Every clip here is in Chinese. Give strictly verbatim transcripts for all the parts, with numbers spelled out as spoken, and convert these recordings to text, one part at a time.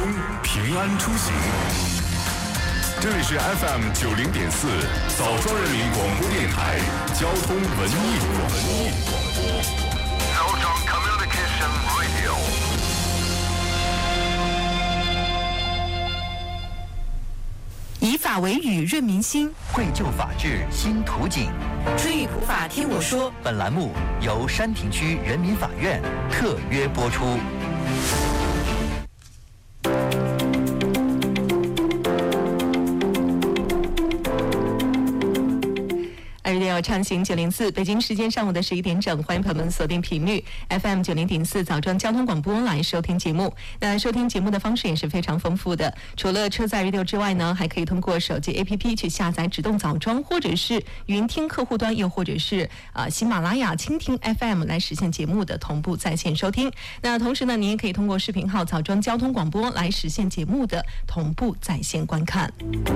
平安出行。这里是 F M 九零点四枣庄人民广播电台交通文艺广播。枣庄 Communication Radio。 以法为语，润民心； 绘就法治，新图景。 春雨普法，听我说。 本栏目由山亭区人民法院特约播出。 Radio 畅行九零四，北京时间上午的十一点整，欢迎朋友们锁定频率 F M 九零点四枣庄交通广播来收听节目。那收听节目的方式也是非常丰富的，除了车载 Radio 之外呢，还可以通过手机 A P P 去下载只动枣庄，或者是云听客户端，又或者是啊、呃、喜马拉雅、蜻蜓 F M 来实现节目的同步在线收听。那同时呢，您也可以通过视频号枣庄交通广播来实现节目的同步在线观看。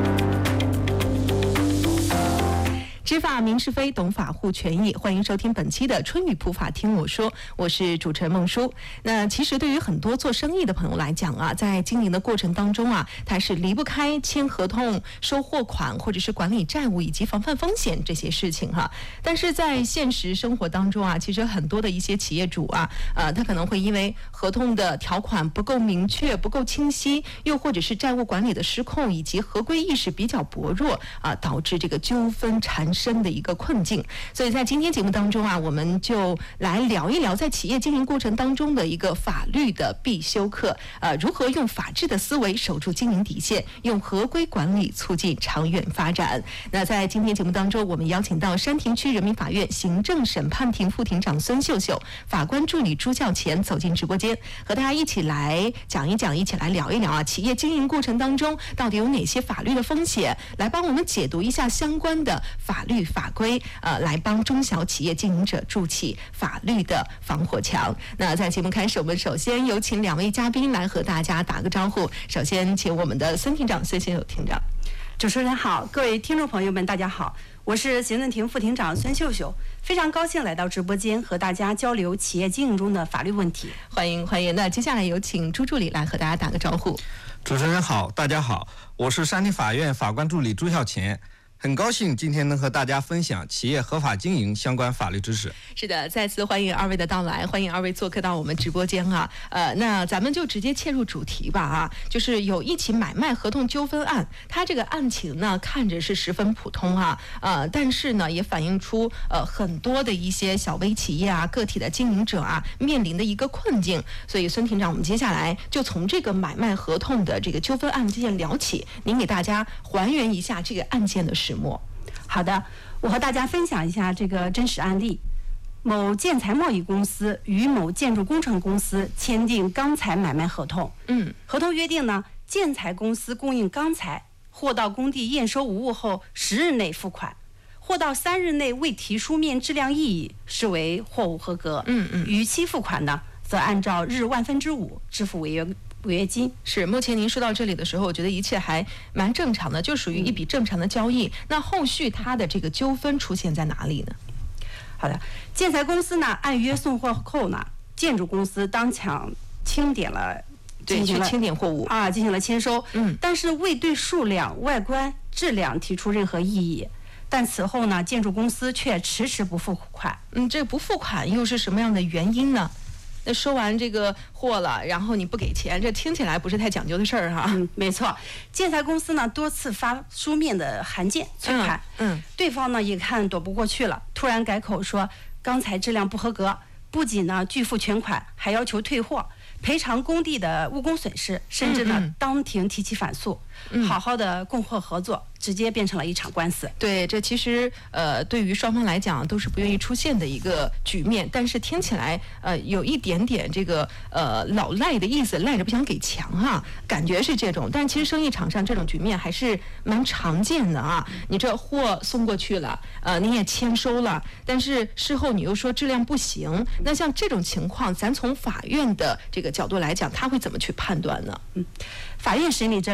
知法明是非，懂法护权益。欢迎收听本期的春雨普法听我说，我是主持人孟舒。那其实对于很多做生意的朋友来讲啊，在经营的过程当中啊，他是离不开签合同、收货款，或者是管理债务以及防范风险这些事情哈。但是在现实生活当中啊，其实很多的一些企业主啊，呃，他可能会因为合同的条款不够明确、不够清晰，又或者是债务管理的失控以及合规意识比较薄弱啊，导致这个纠纷缠深的一个困境。所以在今天节目当中啊，我们就来聊一聊在企业经营过程当中的一个法律的必修课，呃，如何用法治的思维守住经营底线，用合规管理促进长远发展。那在今天节目当中，我们邀请到山亭区人民法院行政审判庭副庭长孙秀秀、法官助理朱孝乾走进直播间，和大家一起来讲一讲，一起来聊一聊啊，企业经营过程当中到底有哪些法律的风险，来帮我们解读一下相关的法律法规，呃，来帮中小企业经营者筑起法律的防火墙。那在节目开始，我们首先有请两位嘉宾来和大家打个招呼。首先，请我们的孙庭长，孙秀秀庭长。 主持人好，各位听众朋友们，大家好，我是行政庭副庭长孙秀秀，非常高兴来到直播间和大家交流企业经营中的法律问题。 欢迎欢迎。那接下来有请朱助理来和大家打个招呼。 主持人好，大家好，我是山亭法院法官助理朱孝乾。很高兴今天能和大家分享企业合法经营相关法律知识。 是的，再次欢迎二位的到来，欢迎二位做客到我们直播间啊。呃，那咱们就直接切入主题吧啊，就是有一起买卖合同纠纷案，它这个案情呢看着是十分普通啊，呃，但是呢也反映出呃很多的一些小微企业啊、个体的经营者啊面临的一个困境。所以孙庭长，我们接下来就从这个买卖合同的这个纠纷案件聊起，您给大家还原一下这个案件的始。 好的，我和大家分享一下这个真实案例。某建材贸易公司与某建筑工程公司签订钢材买卖合同。嗯，合同约定呢，建材公司供应钢材，货到工地验收无误后十日内付款，货到三日内未提书面质量异议，视为货物合格。嗯嗯，逾期付款呢，则按照日万分之五支付违约违约金。 是，目前您说到这里的时候，我觉得一切还蛮正常的，就属于一笔正常的交易。嗯、那后续它的这个纠纷出现在哪里呢？ 好的，建材公司呢按约送货后呢，建筑公司当场清点了， 对，去清点货物啊，进行了签收。嗯，但是未对数量、外观、质量提出任何异议。但此后呢，建筑公司却迟迟不付款。 嗯，这不付款又是什么样的原因呢？那收完这个货了，然后你不给钱，这听起来不是太讲究的事儿哈。 嗯，没错。建材公司呢多次发书面的函件催款，嗯，嗯对方呢一看躲不过去了，突然改口说钢材质量不合格，不仅呢拒付全款，还要求退货、赔偿工地的误工损失，甚至呢、嗯嗯、当庭提起反诉。嗯、好好的供货合作，直接变成了一场官司。 对，这其实呃对于双方来讲都是不愿意出现的一个局面，但是听起来呃有一点点这个呃老赖的意思，赖着不想给强啊，感觉是这种。但其实生意场上这种局面还是蛮常见的啊。你这货送过去了，呃你也签收了，但是事后你又说质量不行，那像这种情况，咱从法院的这个角度来讲，他会怎么去判断呢？ 嗯，法院审理这类案子呢？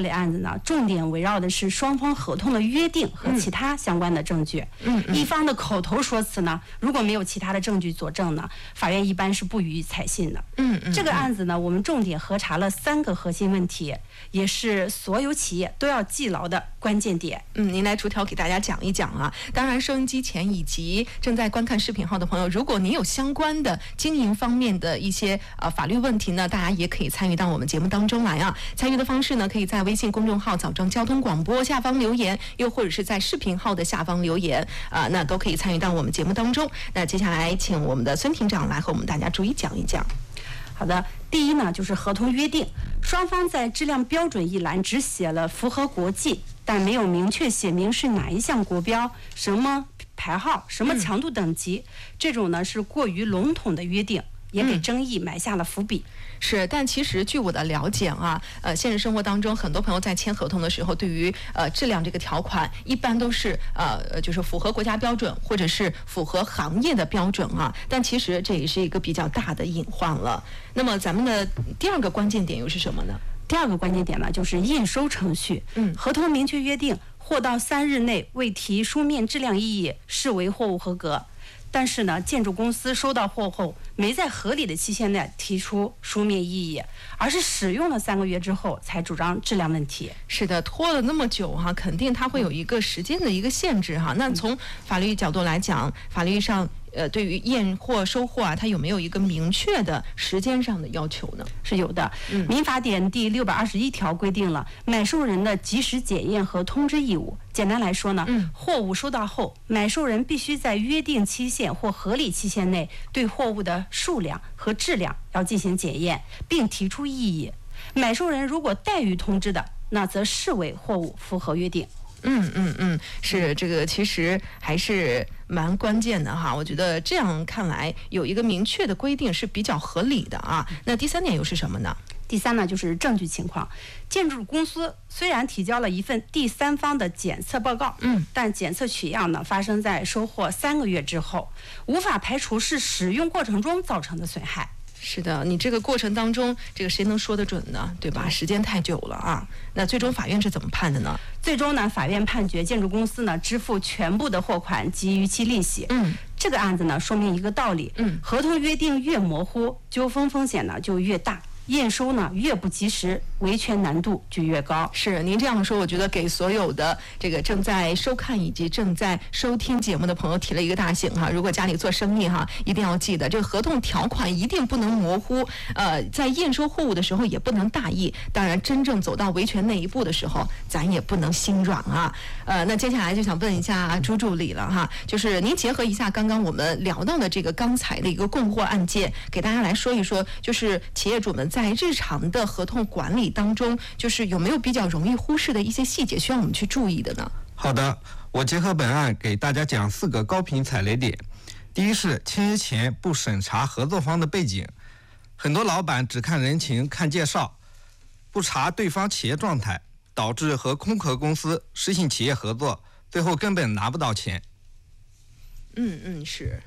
呢，重点围绕的是双方合同的约定和其他相关的证据。嗯，一方的口头说辞呢，如果没有其他的证据佐证呢，法院一般是不予采信的。嗯嗯，这个案子呢，我们重点核查了三个核心问题，也是所有企业都要记牢的关键点。 嗯，您来逐条给大家讲一讲啊。当然，收音机前以及正在观看视频号的朋友，如果您有相关的经营方面的一些呃法律问题呢，大家也可以参与到我们节目当中来啊。参与的方式呢，可以在微信公众号早庄交通广播下方留言，又或者是在视频号的下方留言啊、呃，那都可以参与到我们节目当中。那接下来请我们的孙庭长来和我们大家逐一讲一讲。 好的，第一呢，就是合同约定，双方在质量标准一栏只写了符合国际，但没有明确写明是哪一项国标、什么牌号、什么强度等级，嗯、这种呢是过于笼统的约定，也给争议埋下了伏笔。嗯是，但其实据我的了解啊，呃，现实生活当中，很多朋友在签合同的时候，对于呃质量这个条款，一般都是呃就是符合国家标准，或者是符合行业的标准啊。但其实这也是一个比较大的隐患了。那么咱们的第二个关键点又是什么呢？ 第二个关键点呢，就是验收程序。嗯，合同明确约定，货到三日内未提书面质量异议，视为货物合格。但是呢，建筑公司收到货后没在合理的期限内提出书面异议，而是使用了三个月之后才主张质量问题。 是的，拖了那么久哈，肯定它会有一个时间的一个限制哈。那从法律角度来讲，法律上呃对于验货收货啊，它有没有一个明确的时间上的要求呢？ 是有的。嗯，民法典第六百二十一条规定了买受人的及时检验和通知义务。简单来说呢，嗯，货物收到后，买受人必须在约定期限或合理期限内对货物的数量和质量要进行检验，并提出异议。买受人如果怠于通知的，那则视为货物符合约定。 嗯嗯嗯，是这个，其实还是蛮关键的哈。我觉得这样看来，有一个明确的规定是比较合理的啊。那第三点又是什么呢？ 第三呢，就是证据情况。建筑公司虽然提交了一份第三方的检测报告，嗯，但检测取样呢发生在收货三个月之后，无法排除是使用过程中造成的损害。 是的，你这个过程当中，这个谁能说得准呢？对吧？时间太久了啊。那最终法院是怎么判的呢？ 最终呢，法院判决建筑公司呢支付全部的货款及逾期利息。嗯，这个案子呢说明一个道理，嗯，合同约定越模糊，纠纷风险呢就越大。验收呢越不及时，维权难度就越高。 是您这样说，我觉得给所有的这个正在收看以及正在收听节目的朋友提了一个大醒哈。如果家里做生意哈，一定要记得这个合同条款一定不能模糊，呃，在验收货物的时候也不能大意。当然，真正走到维权那一步的时候，咱也不能心软啊。呃，那接下来就想问一下朱助理了哈，就是您结合一下刚刚我们聊到的这个钢材的一个供货案件，给大家来说一说，就是企业主们在在日常的合同管理当中，就是有没有比较容易忽视的一些细节需要我们去注意的呢？ 好的，我结合本案给大家讲四个高频踩雷点。第一是签约前不审查合作方的背景，很多老板只看人情看介绍，不查对方企业状态，导致和空壳公司失信企业合作，最后根本拿不到钱。 嗯嗯，是。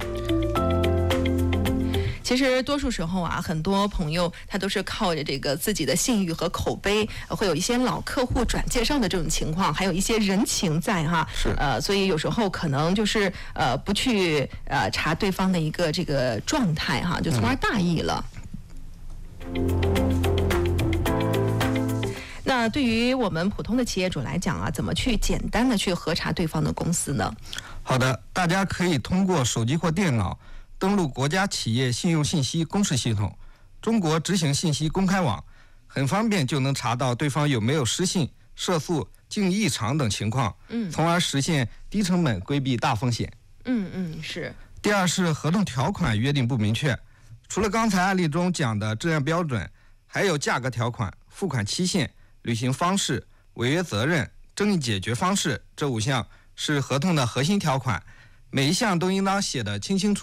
其实多数时候啊，很多朋友他都是靠着这个自己的信誉和口碑，会有一些老客户转介绍的这种情况，还有一些人情在哈。 是。 呃，所以有时候可能就是呃不去呃查对方的一个这个状态哈，就从而大意了。嗯。那对于我们普通的企业主来讲啊，怎么去简单的去核查对方的公司呢？ 好的，大家可以通过手机或电脑登录国家企业信用信息公示系统、中国执行信息公开网，很方便就能查到对方有没有失信、涉诉、净异常等情况，嗯，从而实现低成本规避大风险。 嗯嗯，是。 第二是合同条款约定不明确，除了刚才案例中讲的质量标准，还有价格条款、付款期限、履行方式、违约责任、争议解决方式这五项是合同的核心条款，每一项都应当写得清清楚楚。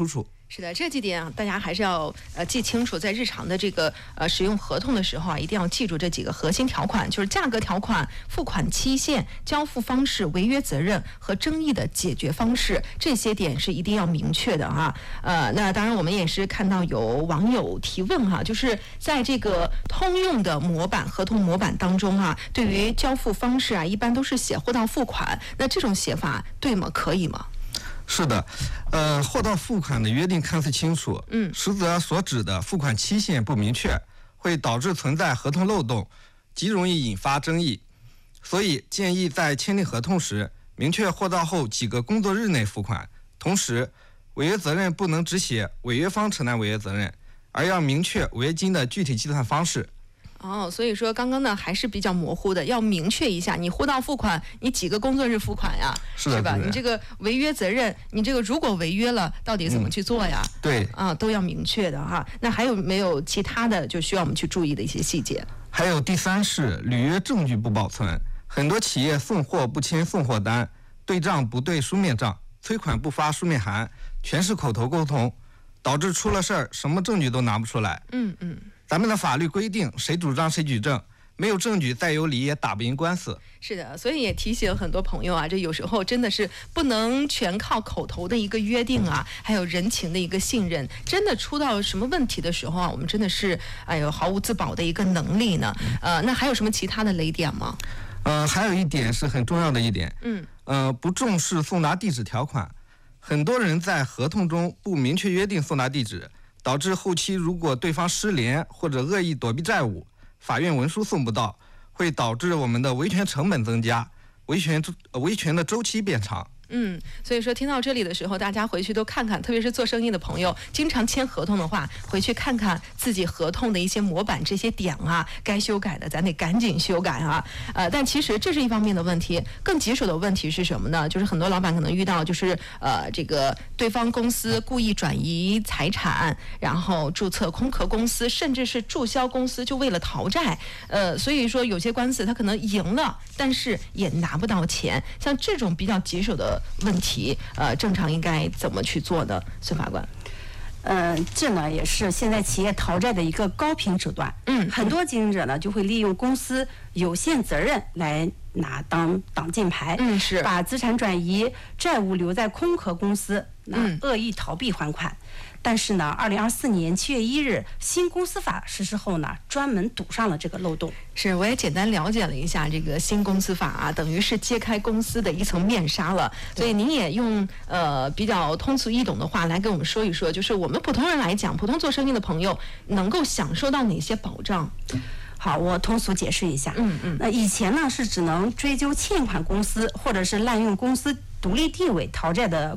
是的，这几点啊，大家还是要呃记清楚，在日常的这个呃使用合同的时候啊，一定要记住这几个核心条款，就是价格条款、付款期限、交付方式、违约责任和争议的解决方式，这些点是一定要明确的啊。呃，那当然我们也是看到有网友提问哈、啊，就是在这个通用的模板合同模板当中啊，对于交付方式啊，一般都是写货到付款，那这种写法对吗？可以吗？ 是的，呃，货到付款的约定看似清楚，嗯，实则所指的付款期限不明确，会导致存在合同漏洞，极容易引发争议。所以建议在签订合同时，明确货到后几个工作日内付款，同时违约责任不能只写违约方承担违约责任，而要明确违约金的具体计算方式。 哦，所以说刚刚呢还是比较模糊的，要明确一下，你货到付款，你几个工作日付款呀？ 是的， 是吧？你这个违约责任，你这个如果违约了，到底怎么去做呀？ 嗯、对， 啊，都要明确的哈。那还有没有其他的就需要我们去注意的一些细节？ 还有第三是履约证据不保存，很多企业送货不签送货单，对账不对书面账，催款不发书面函，全是口头沟通，导致出了事儿什么证据都拿不出来。 嗯嗯。 咱们的法律规定，谁主张谁举证，没有证据再有理也打不赢官司。 是的，所以也提醒很多朋友啊，这有时候真的是不能全靠口头的一个约定啊，还有人情的一个信任，真的出到什么问题的时候啊，我们真的是哎呦毫无自保的一个能力呢。呃，那还有什么其他的雷点吗？ 呃，还有一点是很重要的一点， 嗯， 呃，不重视送达地址条款，很多人在合同中不明确约定送达地址。导致后期如果对方失联或者恶意躲避债务，法院文书送不到，会导致我们的维权成本增加，维权维权的周期变长。 嗯，所以说听到这里的时候，大家回去都看看，特别是做生意的朋友，经常签合同的话，回去看看自己合同的一些模板这些点啊，该修改的咱得赶紧修改啊。呃，但其实这是一方面的问题，更棘手的问题是什么呢？就是很多老板可能遇到就是呃这个对方公司故意转移财产，然后注册空壳公司，甚至是注销公司，就为了逃债。呃，所以说有些官司他可能赢了，但是也拿不到钱。像这种比较棘手的问题，呃，正常应该怎么去做呢？孙法官？ 嗯、呃，这呢也是现在企业逃债的一个高频手段。 嗯， 很多经营者呢就会利用公司有限责任来拿当挡箭牌。 嗯，是把资产转移、债务留在空壳公司，那恶意逃避还款。嗯、但是呢，二零二四年七月一日新公司法实施后呢，专门堵上了这个漏洞。 是，我也简单了解了一下这个新公司法啊，等于是揭开公司的一层面纱了。所以您也用呃比较通俗易懂的话来跟我们说一说，就是我们普通人来讲，普通做生意的朋友能够享受到哪些保障？ 好，我通俗解释一下。 嗯嗯。 那以前呢是只能追究欠款公司或者是滥用公司独立地位逃债的